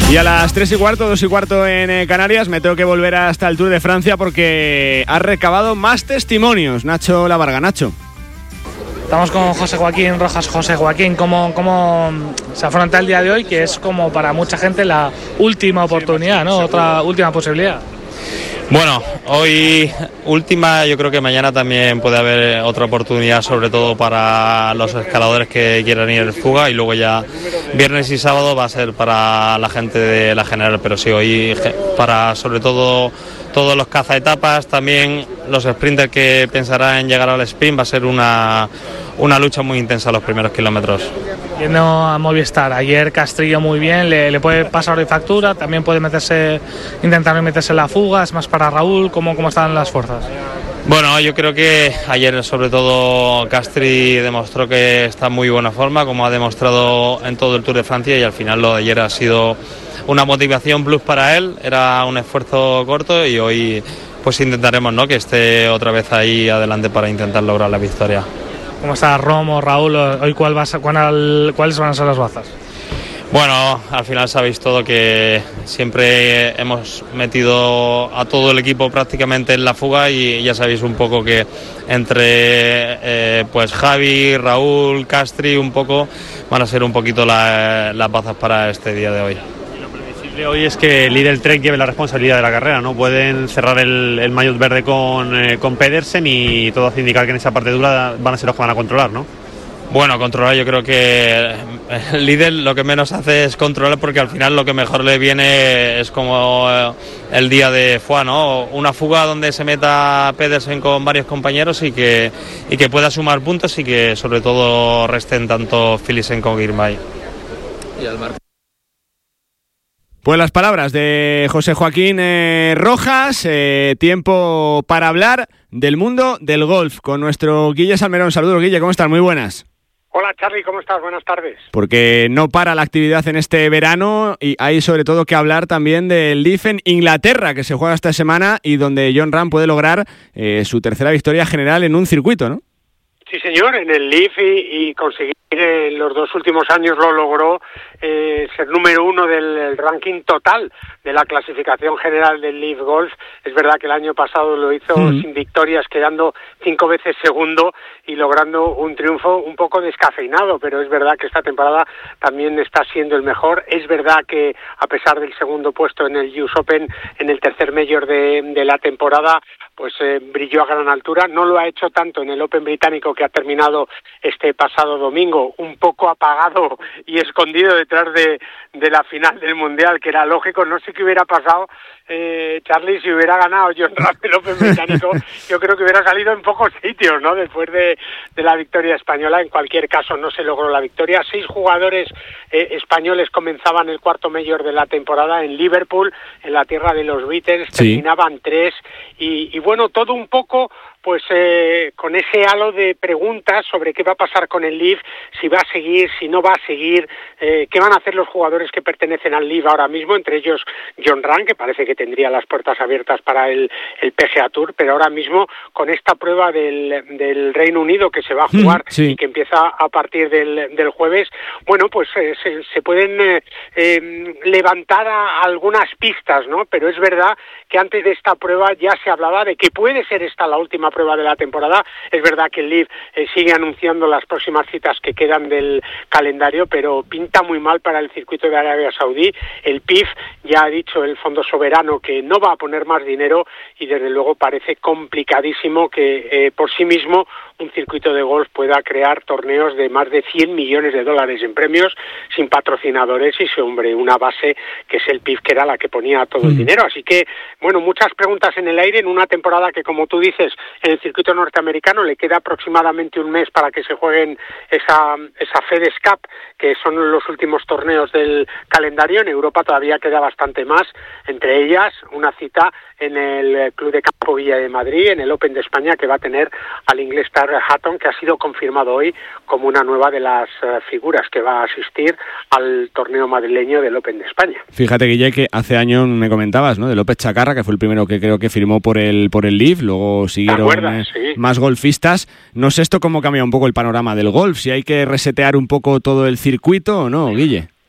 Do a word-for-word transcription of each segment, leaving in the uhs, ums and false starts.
Y a las tres y cuarto, dos y cuarto en eh, Canarias, me tengo que volver hasta el Tour de Francia porque ha recabado más testimonios. Nacho Lavarga. Nacho. Estamos con José Joaquín Rojas. José Joaquín, ¿cómo, cómo se afronta el día de hoy? Que es como para mucha gente la última oportunidad, ¿no? Otra última posibilidad. Bueno, hoy última, yo creo que mañana también puede haber otra oportunidad, sobre todo para los escaladores que quieran ir en fuga, y luego ya viernes y sábado va a ser para la gente de la general, pero sí, hoy para sobre todo todos los cazaetapas, también los sprinters que pensarán en llegar al sprint, va a ser una, una lucha muy intensa los primeros kilómetros. Yendo a Movistar, ayer Castrillo muy bien, le, le puede pasar hoy factura, también puede meterse, intentar meterse en la fuga, es más para Raúl. ¿Cómo, cómo están las fuerzas? Bueno, yo creo que ayer sobre todo Castri demostró que está en muy buena forma, como ha demostrado en todo el Tour de Francia, y al final lo de ayer ha sido una motivación plus para él, era un esfuerzo corto y hoy pues intentaremos, ¿no?, que esté otra vez ahí adelante para intentar lograr la victoria. ¿Cómo está Romo, Raúl? ¿Hoy cuál vas a, cuál, cuáles van a ser las bazas? Bueno, al final sabéis todo que siempre hemos metido a todo el equipo prácticamente en la fuga, y ya sabéis un poco que entre eh, pues Javi, Raúl, Castri un poco van a ser un poquito la, las bazas para este día de hoy. Lo previsible hoy es que Lidl Trek lleve la responsabilidad de la carrera, ¿no? Pueden cerrar el, el maillot verde con, eh, con Pedersen, y todo hace indicar que en esa parte dura van a ser los que van a controlar, ¿no? Bueno, controlar, yo creo que el Lidl lo que menos hace es controlar, porque al final lo que mejor le viene es como el día de Foix, ¿no? Una fuga donde se meta Pedersen con varios compañeros y que, y que pueda sumar puntos, y que sobre todo resten tanto Philipsen como Girmay. Y al mar. Pues las palabras de José Joaquín eh, Rojas, eh, tiempo para hablar del mundo del golf con nuestro Guille Salmerón. Saludos, Guille, ¿cómo estás? Muy buenas. Hola, Charly, ¿cómo estás? Buenas tardes. Porque no para la actividad en este verano, y hay sobre todo que hablar también del Leaf en Inglaterra, que se juega esta semana y donde Jon Rahm puede lograr eh, su tercera victoria general en un circuito, ¿no? Sí, señor, en el Leaf, y, y conseguir en los dos últimos años lo logró eh, ser número uno del ranking total de la clasificación general del Leaf Golf. Es verdad que el año pasado lo hizo mm. sin victorias, quedando cinco veces segundo y logrando un triunfo un poco descafeinado, pero es verdad que esta temporada también está siendo el mejor. Es verdad que a pesar del segundo puesto en el U S Open, en el tercer Major de, de la temporada, pues eh, brilló a gran altura. No lo ha hecho tanto en el Open británico, que ha terminado este pasado domingo, un poco apagado y escondido detrás de, de la final del Mundial, que era lógico. No sé qué hubiera pasado, eh, Charly, si hubiera ganado Jon Rahm el Open británico. Yo creo que hubiera salido en pocos sitios, ¿no?, después de, de la victoria española. En cualquier caso, no se logró la victoria. Seis jugadores eh, españoles comenzaban el cuarto Major de la temporada en Liverpool, en la tierra de los Beatles. Sí. Terminaban tres, y, y bueno, todo un poco pues eh, con ese halo de preguntas sobre qué va a pasar con el Leaf, si va a seguir, si no va a seguir, eh, qué van a hacer los jugadores que pertenecen al Leaf ahora mismo, entre ellos Jon Rahm, que parece que tendría las puertas abiertas para el, el P G A Tour, pero ahora mismo con esta prueba del, del Reino Unido que se va a jugar mm, sí. y que empieza a partir del, del jueves, bueno, pues eh, se, se pueden eh, eh, levantar a, a algunas pistas, ¿no? Pero es verdad que antes de esta prueba ya se hablaba de que puede ser esta la última prueba de la temporada. Es verdad que el Leaf eh, sigue anunciando las próximas citas que quedan del calendario, pero pinta muy mal para el circuito de Arabia Saudí. El P I F ya ha dicho, el Fondo Soberano, que no va a poner más dinero, y desde luego parece complicadísimo que eh, por sí mismo un circuito de golf pueda crear torneos de más de cien millones de dólares en premios sin patrocinadores y sobre una base que es el P I F, que era la que ponía todo mm. el dinero. Así que, bueno, muchas preguntas en el aire en una temporada que, como tú dices, en el circuito norteamericano le queda aproximadamente un mes para que se jueguen esa, esa FedEx Cup, que son los últimos torneos del calendario. En Europa todavía queda bastante más, entre ellas una cita en el Club de Campo Villa de Madrid, en el Open de España, que va a tener al inglés Tyler Hatton, que ha sido confirmado hoy como una nueva de las uh, figuras que va a asistir al torneo madrileño del Open de España. Fíjate, Guille, que hace años me comentabas, ¿no?, de López Chacarra, que fue el primero que creo que firmó por el por el Leaf, luego siguieron eh, sí. más golfistas. No sé esto cómo cambia un poco el panorama del golf, si hay que resetear un poco todo el circuito o no, Guille.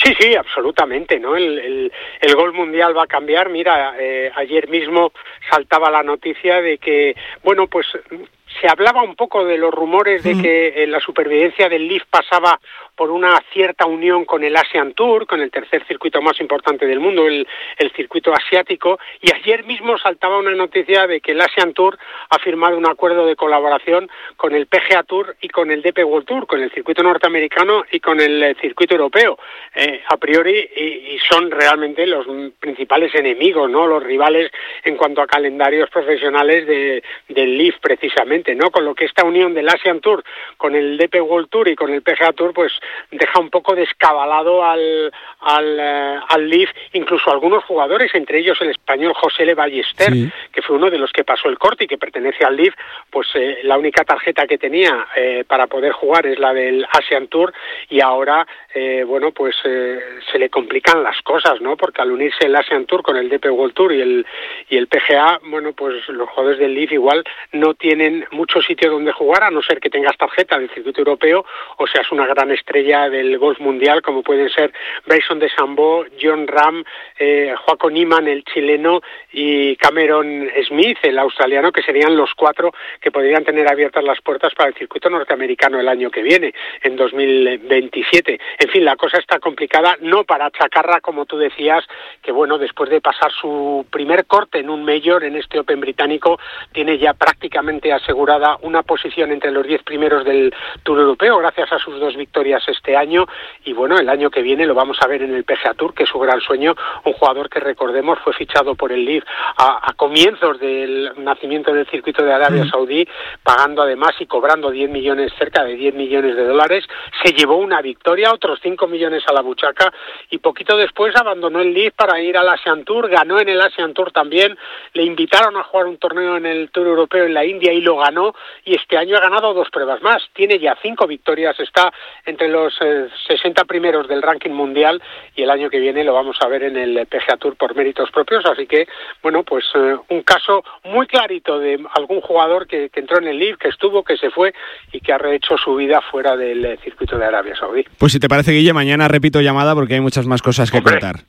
Sí, sí, absolutamente, ¿no? El, el, el golf mundial va a cambiar. Mira, eh, ayer mismo saltaba la noticia de que, bueno, pues se hablaba un poco de los rumores de que eh, la supervivencia del L I V pasaba por una cierta unión con el Asian Tour, con el tercer circuito más importante del mundo, el, el circuito asiático, y ayer mismo saltaba una noticia de que el Asian Tour ha firmado un acuerdo de colaboración con el P G A Tour y con el D P World Tour, con el circuito norteamericano y con el eh, circuito europeo, eh, a priori, y, y son realmente los principales enemigos, ¿no? Los rivales en cuanto a calendarios profesionales de, del L I V, precisamente, ¿no? Con lo que esta unión del Asian Tour con el D P World Tour y con el P G A Tour, pues deja un poco descabalado al al, eh, al L I V, incluso algunos jugadores, entre ellos el español José Le Ballester, sí, que fue uno de los que pasó el corte y que pertenece al L I V, pues eh, la única tarjeta que tenía eh, para poder jugar es la del Asian Tour, y ahora, eh, bueno, pues eh, se le complican las cosas, ¿no? Porque al unirse el Asian Tour con el D P World Tour y el y el P G A, bueno, pues los jugadores del L I V igual no tienen mucho sitio donde jugar, a no ser que tengas tarjeta del circuito europeo o seas una gran estrella del golf mundial, como pueden ser Bryson DeChambeau, Jon Rahm, eh, Joaco Niemann, el chileno, y Cameron Smith, el australiano, que serían los cuatro que podrían tener abiertas las puertas para el circuito norteamericano el año que viene, en dos mil veintisiete. En fin, la cosa está complicada, no para Chacarra, como tú decías, que bueno, después de pasar su primer corte en un Major, en este Open británico, tiene ya prácticamente asegurada una posición entre los diez primeros del Tour Europeo, gracias a sus dos victorias este año, y bueno, el año que viene lo vamos a ver en el P G A Tour, que es su gran sueño, un jugador que, recordemos, fue fichado por el L I V a, a comienzos del nacimiento del circuito de Arabia Saudí, pagando además y cobrando diez millones, cerca de diez millones de dólares, se llevó una victoria, otros cinco millones a la buchaca, y poquito después abandonó el L I V para ir al Asian Tour, ganó en el Asian Tour también, le invitaron a jugar un torneo en el Tour Europeo en la India y lo ganó, y este año ha ganado dos pruebas más, tiene ya cinco victorias, está entre los eh, sesenta primeros del ranking mundial, y el año que viene lo vamos a ver en el P G A Tour por méritos propios, así que, bueno, pues eh, un caso muy clarito de algún jugador que, que entró en el L I V, que estuvo, que se fue y que ha rehecho su vida fuera del eh, circuito de Arabia Saudí. Pues si te parece, Guille, mañana repito llamada porque hay muchas más cosas que Hombre, contar.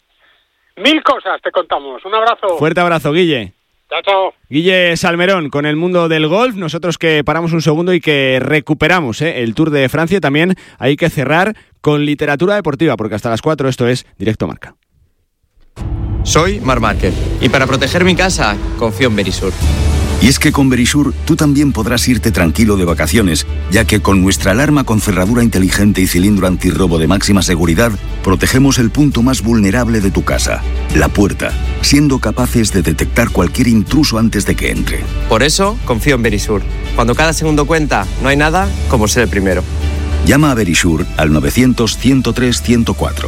Mil cosas te contamos. Un abrazo. Fuerte abrazo, Guille. Chao, chao. Guille Salmerón con el mundo del golf. Nosotros que paramos un segundo y que recuperamos ¿eh? el Tour de Francia. También hay que cerrar con literatura deportiva, porque hasta las cuatro esto es Directo Marca. Soy Marc Márquez y para proteger mi casa confío en Verisur. Y es que con Verisur tú también podrás irte tranquilo de vacaciones, ya que con nuestra alarma con cerradura inteligente y cilindro antirrobo de máxima seguridad, protegemos el punto más vulnerable de tu casa, la puerta, siendo capaces de detectar cualquier intruso antes de que entre. Por eso confío en Verisur. Cuando cada segundo cuenta, no hay nada como ser el primero. Llama a Verisur al novecientos, ciento tres, ciento cuatro.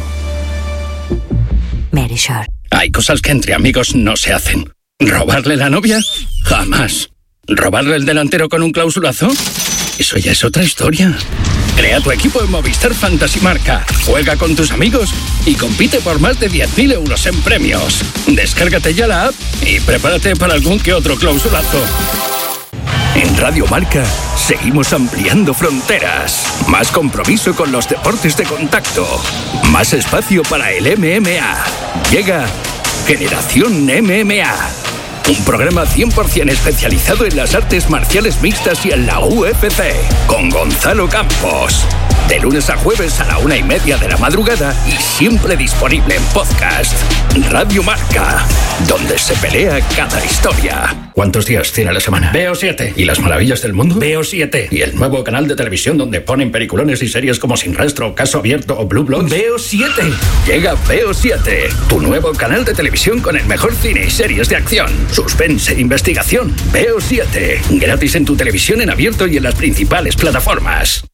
Verisur. Hay cosas que entre amigos no se hacen. ¿Robarle la novia? Jamás. ¿Robarle el delantero con un clausulazo? Eso ya es otra historia. Crea tu equipo en Movistar Fantasy Marca. Juega con tus amigos y compite por más de diez mil euros en premios. Descárgate ya la app y prepárate para algún que otro clausulazo. En Radio Marca seguimos ampliando fronteras. Más compromiso con los deportes de contacto. Más espacio para el M M A. Llega Generación M M A. Un programa cien por ciento especializado en las artes marciales mixtas y en la U F C. Con Gonzalo Campos. De lunes a jueves a la una y media de la madrugada y siempre disponible en podcast. Radio Marca, donde se pelea cada historia. ¿Cuántos días tiene la semana? Veo siete. ¿Y las maravillas del mundo? Veo siete. ¿Y el nuevo canal de televisión donde ponen peliculones y series como Sin Rastro, Caso Abierto o Blue Bloods? Veo siete. Llega Veo siete, tu nuevo canal de televisión con el mejor cine y series de acción, suspense e investigación. Veo siete. Gratis en tu televisión en abierto y en las principales plataformas.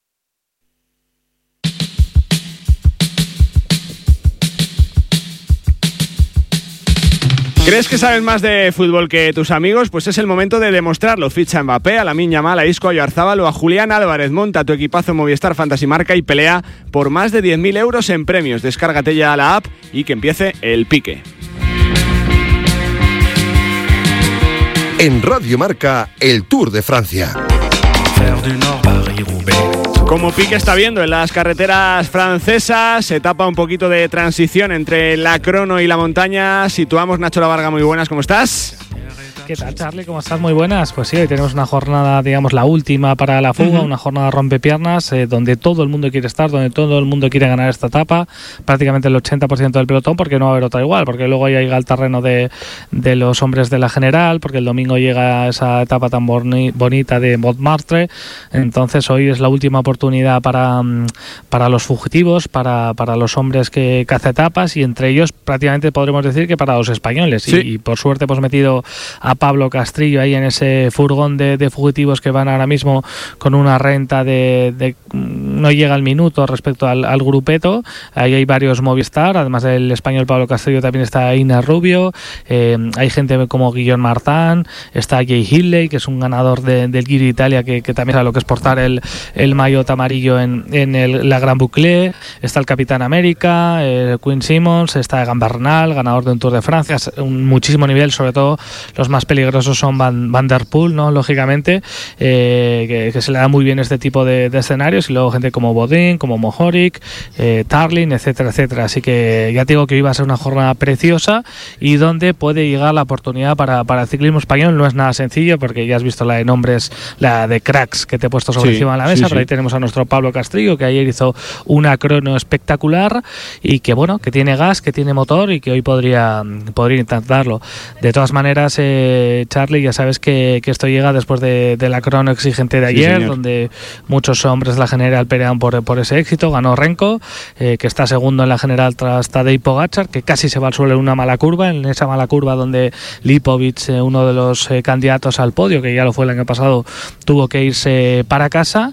¿Crees que sabes más de fútbol que tus amigos? Pues es el momento de demostrarlo. Ficha a Mbappé, a Lamine Yamal, a Isco, a Oyarzábal o a Julián Álvarez. Monta tu equipazo en Movistar Fantasy Marca y pelea por más de diez mil euros en premios. Descárgate ya la app y que empiece el pique. En Radio Marca, el Tour de Francia. Como Piqué está viendo en las carreteras francesas, etapa un poquito de transición entre la crono y la montaña. Situamos Nacho La Varga, muy buenas, ¿cómo estás? ¿Qué tal, Charlie? ¿Cómo estás? Muy buenas. Pues sí, hoy tenemos una jornada, digamos, la última para la fuga, uh-huh. una jornada rompepiernas, eh, donde todo el mundo quiere estar, donde todo el mundo quiere ganar esta etapa, prácticamente el ochenta por ciento del pelotón, porque no va a haber otra igual, porque luego ya llega el terreno de, de los hombres de la general, porque el domingo llega esa etapa tan boni- bonita de Montmartre. Entonces hoy es la última oportunidad para, para los fugitivos, para, para los hombres que caza etapas, y entre ellos prácticamente podremos decir que para los españoles. Sí. Y, y por suerte hemos metido a Pablo Castrillo ahí en ese furgón de, de fugitivos que van ahora mismo con una renta de, de no llega al minuto respecto al, al grupeto. Ahí hay varios Movistar, además del español Pablo Castrillo también está Ina Rubio, eh, hay gente como Guillaume Martin, está Jay Hindley, que es un ganador de, del Giro de Italia, que, que también sabe lo que es portar el, el maillot amarillo en, en el, la Gran Boucle. Está el Capitán América, eh, Quinn Simmons, está Egan Bernal, ganador de un Tour de Francia, un muchísimo nivel, sobre todo los más peligrosos son Van, Van der Poel, ¿no? Lógicamente, eh, que, que se le da muy bien este tipo de, de escenarios, y luego gente como Bodin, como Mohoric, eh, Tarlin, etcétera, etcétera. Así que ya te digo que iba a ser una jornada preciosa, y donde puede llegar la oportunidad para, para el ciclismo español. No es nada sencillo, porque ya has visto la de nombres, la de cracks que te he puesto sobre sí, encima de la mesa, sí, pero sí. Ahí tenemos a nuestro Pablo Castrillo, que ayer hizo una crono espectacular, y que bueno, que tiene gas, que tiene motor, y que hoy podría, podría intentarlo. De todas maneras, eh, Charlie, ya sabes que, que esto llega después de, de la crono exigente de ayer, sí, donde muchos hombres de la general pelean por, por ese éxito. Ganó Renko, eh, que está segundo en la general tras Tadej Pogačar, que casi se va al suelo en una mala curva, en esa mala curva donde Lipovic, eh, uno de los eh, candidatos al podio, que ya lo fue el año pasado, tuvo que irse para casa.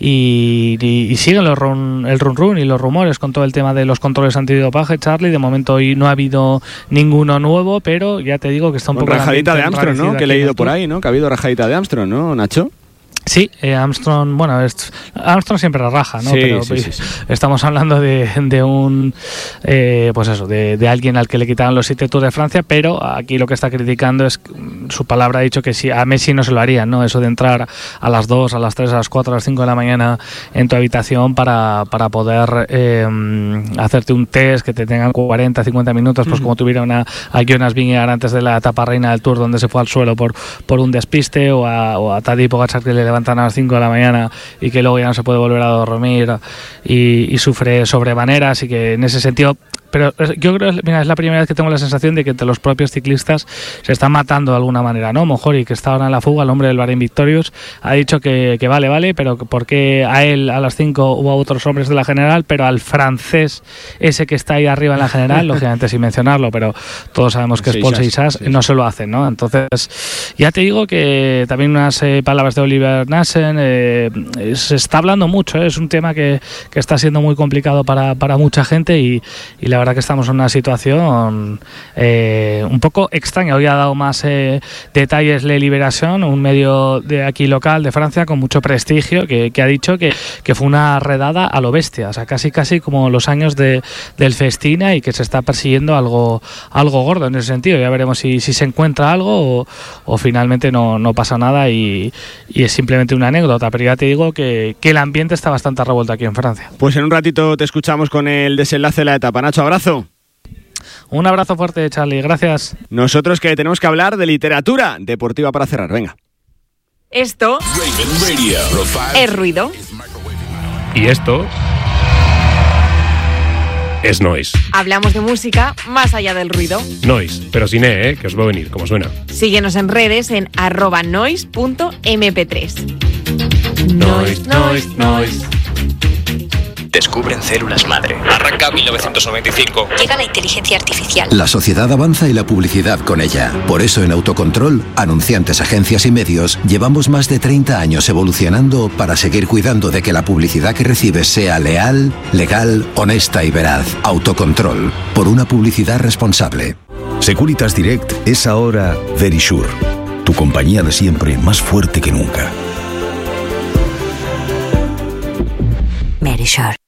Y, y, y siguen los run, el run run y los rumores con todo el tema de los controles antidopaje, Charlie. De momento hoy no ha habido ninguno nuevo, pero ya te digo que está un con poco... Rajadita de Armstrong, ¿no? Que he leído por ahí, ¿no? Que ha habido rajadita de Armstrong, ¿no, Nacho? Sí, eh, Armstrong, bueno, es, Armstrong siempre la raja, ¿no? Sí, pero sí, sí, sí. Estamos hablando de, de un, eh, pues eso, de, de alguien al que le quitaron los siete Tours de Francia, pero aquí lo que está criticando es, su palabra ha dicho que si a Messi no se lo harían, ¿no? Eso de entrar a las dos, a las tres, a las cuatro, a las cinco de la mañana en tu habitación para, para poder eh, hacerte un test que te tengan cuarenta, cincuenta minutos, pues uh-huh. como tuvieron a, a Jonas Vingegaard antes de la etapa reina del Tour, donde se fue al suelo por, por un despiste, o a, o a Tadej Pogačar, que le levantan a las cinco de la mañana y que luego ya no se puede volver a dormir y, y sufre sobremanera, así que en ese sentido... Pero yo creo, mira, es la primera vez que tengo la sensación de que entre los propios ciclistas se están matando de alguna manera, ¿no? Mohoric, que está ahora en la fuga, el hombre del Bahrain Victorious, ha dicho que, que vale, vale, pero ¿por qué a él a las cinco hubo otros hombres de la general, pero al francés, ese que está ahí arriba en la general, lógicamente sin mencionarlo, pero todos sabemos que es Paul Seixas, no se lo hacen, ¿no? Entonces, ya te digo que también unas eh, palabras de Oliver Nassen, eh, se está hablando mucho, ¿eh? Es un tema que, que está siendo muy complicado para, para mucha gente, y, y la verdad que estamos en una situación eh, un poco extraña. Hoy ha dado más eh, detalles Le Libération, un medio de aquí local de Francia con mucho prestigio, que, que ha dicho que, que fue una redada a lo bestia, o sea, casi casi como los años de, del Festina, y que se está persiguiendo algo algo gordo en ese sentido. Ya veremos si, si se encuentra algo o, o finalmente no, no pasa nada y, y es simplemente una anécdota, pero ya te digo que, que el ambiente está bastante revuelto aquí en Francia. Pues en un ratito te escuchamos con el desenlace de la etapa. Nacho, abrazo. Un abrazo fuerte, Charlie, gracias. Nosotros que tenemos que hablar de literatura deportiva para cerrar, venga. Esto es ruido. Y esto es noise. Hablamos de música más allá del ruido. Noise, pero sin E, ¿eh? Que os va a venir, como suena. Síguenos en redes en arroba noise punto eme pe tres. Noise, noise, noise. Descubren células madre. Arranca mil novecientos noventa y cinco. Llega la inteligencia artificial. La sociedad avanza y la publicidad con ella. Por eso en Autocontrol, anunciantes, agencias y medios, llevamos más de treinta años evolucionando para seguir cuidando de que la publicidad que recibes sea leal, legal, honesta y veraz. Autocontrol. Por una publicidad responsable. Securitas Direct es ahora Verisure. Tu compañía de siempre, más fuerte que nunca. Verisure.